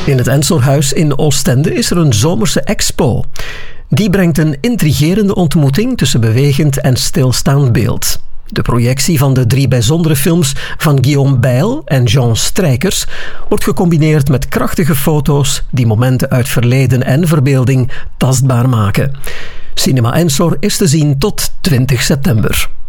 In het Ensorhuis in Oostende is er een zomerse expo. Die brengt een intrigerende ontmoeting tussen bewegend en stilstaand beeld. De projectie van de 3 bijzondere films van Guillaume Bijl en Jean Strijkers wordt gecombineerd met krachtige foto's die momenten uit verleden en verbeelding tastbaar maken. Cinema Ensor is te zien tot 20 september.